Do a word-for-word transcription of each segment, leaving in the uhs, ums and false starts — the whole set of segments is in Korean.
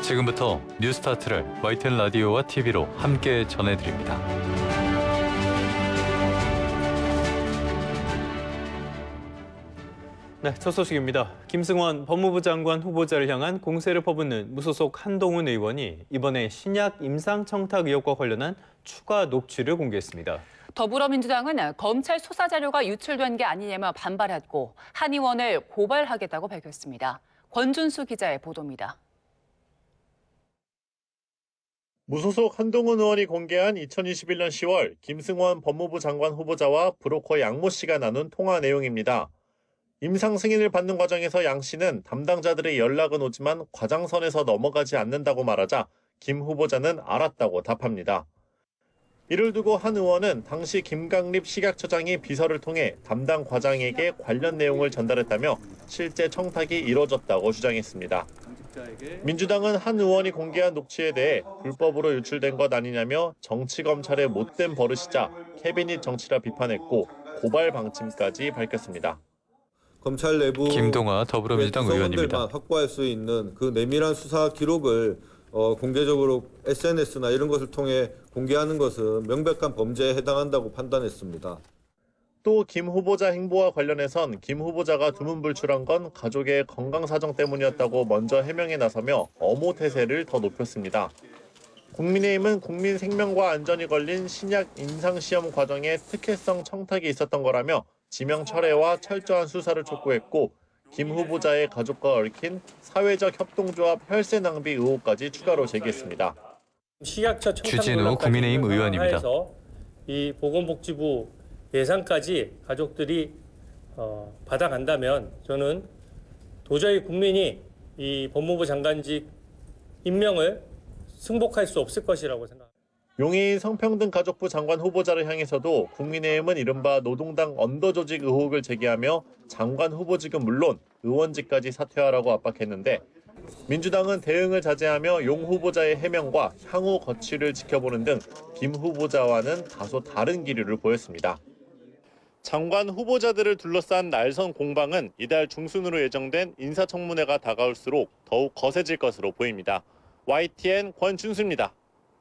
지금부터 뉴스타트를 와이티엔 라디오와 티비로 함께 전해드립니다. 네, 첫 소식입니다. 김승원 법무부 장관 후보자를 향한 공세를 퍼붓는 무소속 한동훈 의원이 이번에 신약 임상청탁 의혹과 관련한 추가 녹취를 공개했습니다. 더불어민주당은 검찰 수사 자료가 유출된 게 아니냐며 반발했고 한 의원을 고발하겠다고 밝혔습니다. 권준수 기자의 보도입니다. 무소속 한동훈 의원이 공개한 이천이십일 년 시월 김승원 법무부 장관 후보자와 브로커 양모 씨가 나눈 통화 내용입니다. 임상 승인을 받는 과정에서 양 씨는 담당자들의 연락은 오지만 과장선에서 넘어가지 않는다고 말하자 김 후보자는 알았다고 답합니다. 이를 두고 한 의원은 당시 김강립 식약처장이 비서를 통해 담당 과장에게 관련 내용을 전달했다며 실제 청탁이 이뤄졌다고 주장했습니다. 민주당은 한 의원이 공개한 녹취에 대해 불법으로 유출된 것 아니냐며 정치검찰의 못된 버릇이자 캐비닛 정치라 비판했고 고발 방침까지 밝혔습니다. 검찰 내부 김동아 더불어민주당 의원입니다. 확보할 수 있는 그 내밀한 수사 기록을 어, 공개적으로 에스엔에스나 이런 것을 통해 공개하는 것은 명백한 범죄에 해당한다고 판단했습니다. 또 김 후보자 행보와 관련해선 김 후보자가 두문불출한 건 가족의 건강 사정 때문이었다고 먼저 해명에 나서며 엄호 태세를 더 높였습니다. 국민의힘은 국민 생명과 안전이 걸린 신약 임상시험 과정에 특혜성 청탁이 있었던 거라며 지명 철회와 철저한 수사를 촉구했고 김 후보자의 가족과 얽힌 사회적 협동조합 혈세 낭비 의혹까지 추가로 제기했습니다. 식약처 주진우 국민의힘 의원입니다. 이 보건복지부 예산까지 가족들이 어, 받아간다면 저는 도저히 국민이 이 법무부 장관직 임명을 승복할 수 없을 것이라고 생각합니다. 용해인 성평등가족부 장관 후보자를 향해서도 국민의힘은 이른바 노동당 언더조직 의혹을 제기하며 장관 후보직은 물론 의원직까지 사퇴하라고 압박했는데 민주당은 대응을 자제하며 용 후보자의 해명과 향후 거취를 지켜보는 등 김 후보자와는 다소 다른 기류를 보였습니다. 장관 후보자들을 둘러싼 날선 공방은 이달 중순으로 예정된 인사청문회가 다가올수록 더욱 거세질 것으로 보입니다. 와이티엔 권준수입니다.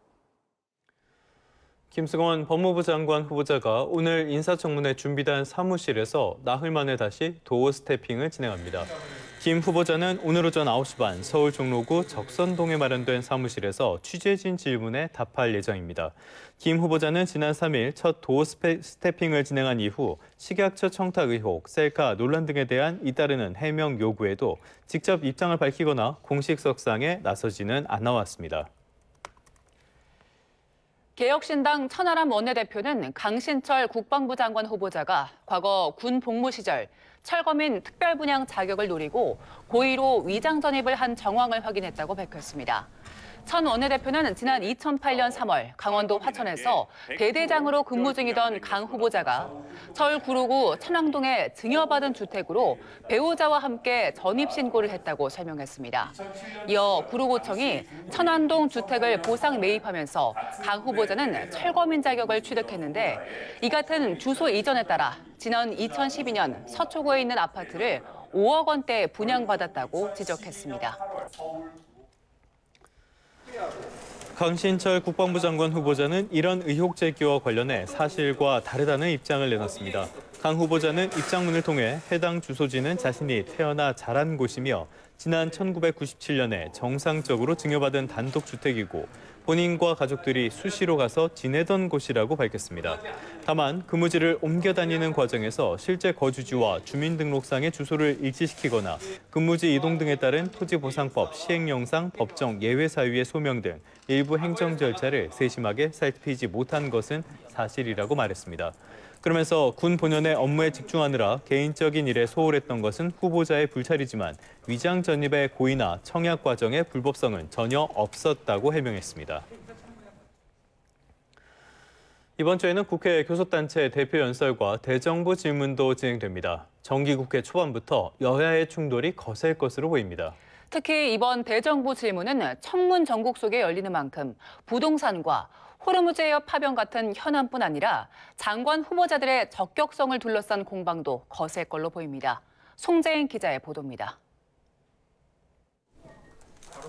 김승원 법무부 장관 후보자가 오늘 인사청문회 준비단 사무실에서 나흘 만에 다시 도어 스태핑을 진행합니다. 김 후보자는 오늘 오전 아홉 시 반 서울 종로구 적선동에 마련된 사무실에서 취재진 질문에 답할 예정입니다. 김 후보자는 지난 삼 일 첫 도어 스태핑을 진행한 이후 식약처 청탁 의혹, 셀카 논란 등에 대한 잇따르는 해명 요구에도 직접 입장을 밝히거나 공식석상에 나서지는 않아왔습니다. 개혁신당 천하람 원내대표는 강신철 국방부 장관 후보자가 과거 군 복무 시절 철거민 특별분양 자격을 노리고 고의로 위장 전입을 한 정황을 확인했다고 밝혔습니다. 천 원내대표는 지난 이천팔 년 삼월 강원도 화천에서 대대장으로 근무 중이던 강 후보자가 서울 구로구 천왕동의 증여받은 주택으로 배우자와 함께 전입 신고를 했다고 설명했습니다. 이어 구로구청이 천왕동 주택을 보상 매입하면서 강 후보자는 철거민 자격을 취득했는데 이 같은 주소 이전에 따라 지난 이천십이 년 서초구에 있는 아파트를 오억 원대에 분양받았다고 지적했습니다. 강신철 국방부 장관 후보자는 이런 의혹 제기와 관련해 사실과 다르다는 입장을 내놨습니다. 강 후보자는 입장문을 통해 해당 주소지는 자신이 태어나 자란 곳이며 지난 천구백구십칠 년에 정상적으로 증여받은 단독주택이고 본인과 가족들이 수시로 가서 지내던 곳이라고 밝혔습니다. 다만 근무지를 옮겨 다니는 과정에서 실제 거주지와 주민등록상의 주소를 일치시키거나 근무지 이동 등에 따른 토지보상법 시행령상 법정 예외 사유의 소명 등 일부 행정 절차를 세심하게 살피지 못한 것은 사실이라고 말했습니다. 그러면서 군 본연의 업무에 집중하느라 개인적인 일에 소홀했던 것은 후보자의 불찰이지만 위장 전입의 고의나 청약 과정의 불법성은 전혀 없었다고 해명했습니다. 이번 주에는 국회 교섭단체 대표 연설과 대정부 질문도 진행됩니다. 정기국회 초반부터 여야의 충돌이 거셀 것으로 보입니다. 특히 이번 대정부 질문은 청문 전국 속에 열리는 만큼 부동산과 호르무즈해협 파병 같은 현안뿐 아니라 장관 후보자들의 적격성을 둘러싼 공방도 거셀 걸로 보입니다. 송재인 기자의 보도입니다.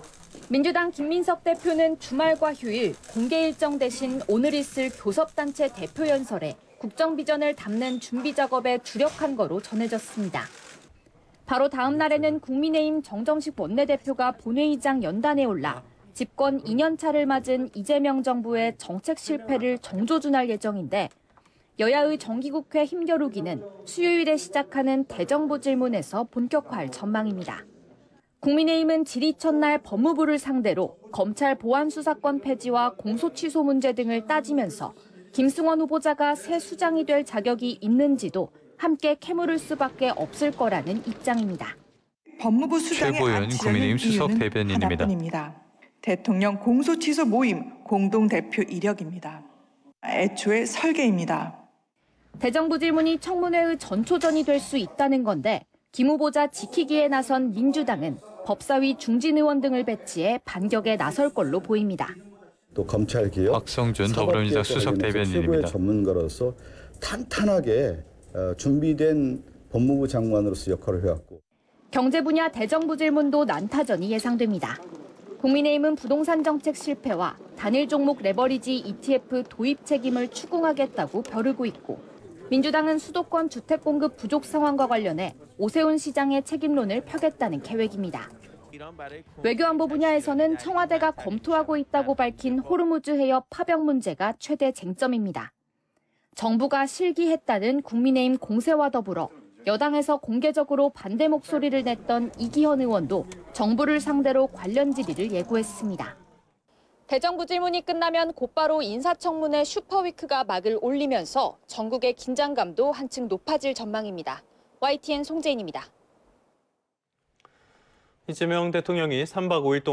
민주당 김민석 대표는 주말과 휴일 공개 일정 대신 오늘 있을 교섭단체 대표 연설에 국정 비전을 담는 준비 작업에 주력한 거로 전해졌습니다. 바로 다음 날에는 국민의힘 정정식 원내대표가 본회의장 연단에 올라 집권 이 년 차를 맞은 이재명 정부의 정책 실패를 정조준할 예정인데 여야의 정기국회 힘겨루기는 수요일에 시작하는 대정부 질문에서 본격화할 전망입니다. 국민의힘은 질의 첫날 법무부를 상대로 검찰 보안수사권 폐지와 공소취소 문제 등을 따지면서 김승원 후보자가 새 수장이 될 자격이 있는지도 함께 캐물을 수밖에 없을 거라는 입장입니다. 법무부 수장의 최고위원 국민의힘 수석 대변인입니다. 하나뿐입니다. 대통령 공소취소 모임 공동대표 이력입니다. 애초에 설계입니다. 대정부 질문이 청문회의 전초전이 될 수 있다는 건데 김 후보자 지키기에 나선 민주당은 법사위 중진 의원 등을 배치해 반격에 나설 걸로 보입니다. 또 검찰개혁, 박성준 더불어민주당 수석 대변인입니다. 최고의 전문가로서 탄탄하게 준비된 법무부 장관으로서 역할을 해왔고. 경제 분야 대정부 질문도 난타전이 예상됩니다. 국민의힘은 부동산 정책 실패와 단일 종목 레버리지 이티에프 도입 책임을 추궁하겠다고 벼르고 있고 민주당은 수도권 주택 공급 부족 상황과 관련해 오세훈 시장의 책임론을 펴겠다는 계획입니다. 외교안보 분야에서는 청와대가 검토하고 있다고 밝힌 호르무즈 해협 파병 문제가 최대 쟁점입니다. 정부가 실기했다는 국민의힘 공세와 더불어 여당에서 공개적으로 반대 목소리를 냈던 이기현 의원도 정부를 상대로 관련 질의를 예고했습니다. 대정부 질문이 끝나면 곧바로 인사청문회 슈퍼위크가 막을 올리면서 전국의 긴장감도 한층 높아질 전망입니다. 와이티엔 송재인입니다. 이재명 대통령이 삼 박 오 일 동안